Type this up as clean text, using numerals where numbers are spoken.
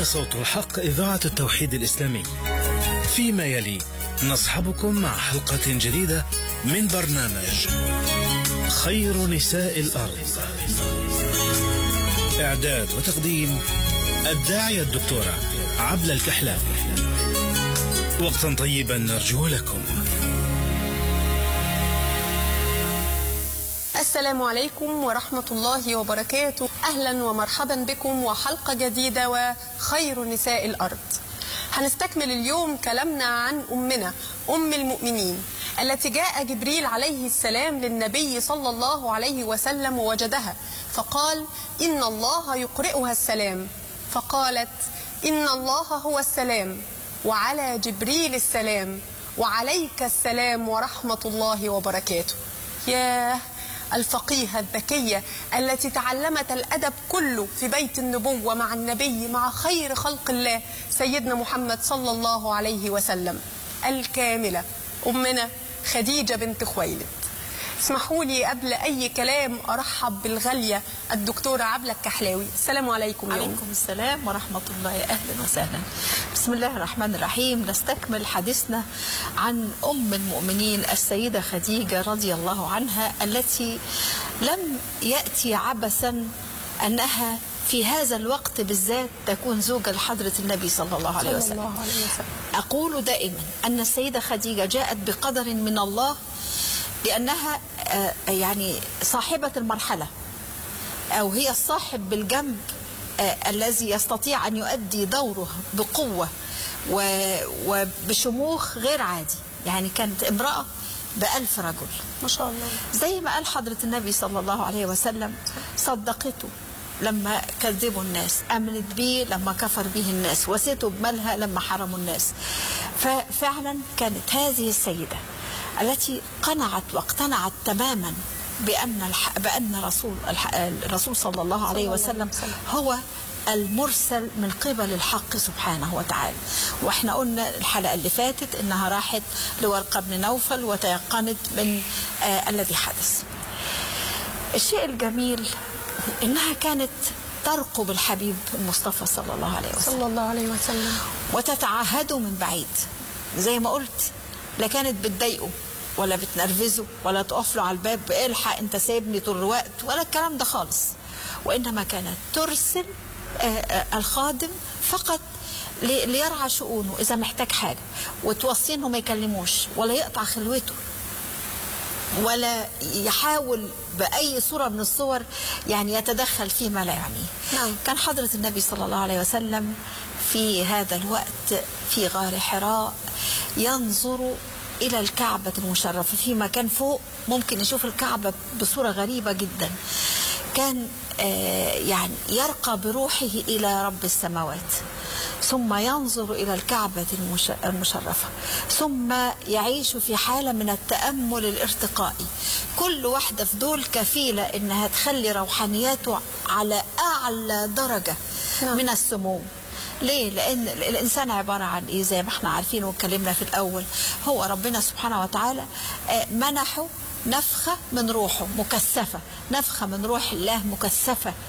هنا صوت الحق، إذاعة التوحيد الإسلامي. فيما يلي نصحبكم مع حلقة جديدة من برنامج خير نساء الأرض. إعداد وتقديم الداعية الدكتورة عبلة الكحلاوي. وقتا طيبا نرجو لكم. السلام عليكم ورحمة الله وبركاته. أهلا ومرحبا بكم وحلقة جديدة وخير نساء الأرض. هنستكمل اليوم كلامنا عن أمنا أم المؤمنين التي جاء جبريل عليه السلام للنبي صلى الله عليه وسلم ووجدها فقال: إن الله يقرئها السلام، فقالت: إن الله هو السلام وعلى جبريل السلام وعليك السلام ورحمة الله وبركاته. ياه، الفقيهة الذكية التي تعلمت الأدب كله في بيت النبوة مع النبي، مع خير خلق الله سيدنا محمد صلى الله عليه وسلم، الكاملة أمنا خديجة بنت خويلد. اسمحوا لي قبل أي كلام أرحب بالغالية الدكتورة عبلة الكحلاوي. السلام عليكم. عليكم السلام ورحمة الله، أهلا وسهلا. بسم الله الرحمن الرحيم. نستكمل حديثنا عن أم المؤمنين السيدة خديجة رضي الله عنها، التي لم يأتي عبثا أنها في هذا الوقت بالذات تكون زوجة لحضرة النبي صلى الله عليه وسلم. أقول دائما أن السيدة خديجة جاءت بقدر من الله، لأنها يعني صاحبة المرحلة، أو هي الصاحب بالجنب الذي يستطيع أن يؤدي دوره بقوة وبشموخ غير عادي. يعني كانت امرأة ب1000 رجل ما شاء الله. زي ما قال حضرة النبي صلى الله عليه وسلم: صدقته لما كذبوا الناس، أمنت به لما كفر به الناس، وسيته بمالها لما حرموا الناس. ففعلا كانت هذه السيدة التي قنعت واقتنعت تماما بأن الرسول صلى الله عليه وسلم هو المرسل من قبل الحق سبحانه وتعالى. واحنا قلنا الحلقة اللي فاتت انها راحت لورقة بن نوفل وتيقنت من الذي حدث. الشيء الجميل انها كانت ترقب الحبيب المصطفى صلى الله عليه وسلم وتتعهده من بعيد. زي ما قلت، لا كانت بتضايقه ولا بتنرفزه ولا تقف له على الباب: الحق انت سايبني طول الوقت، ولا الكلام ده خالص. وانما كانت ترسل الخادم فقط ليرعى شؤونه اذا محتاج حاجه، وتوصيه انه ما يكلموش ولا يقطع خلوته ولا يحاول بأي صورة من الصور يعني يتدخل فيما لا يعنيه. كان حضرة النبي صلى الله عليه وسلم في هذا الوقت في غار حراء ينظر إلى الكعبة المشرفة في مكان فوق، ممكن يشوف الكعبة بصورة غريبة جدا. كان يعني يرقى بروحه إلى رب السماوات، ثم ينظر إلى الكعبة المشرفة، ثم يعيش في حالة من التأمل الارتقائي. كل واحدة في دول كفيلة إنها تخلي روحانياته على أعلى درجة من السمو. ليه؟ لأن الإنسان عبارة عن إيه؟ زي ما احنا عارفين واتكلمنا في الأول، هو ربنا سبحانه وتعالى منحه نفخة من روحه مكثفة، نفخة من روح الله مكثفة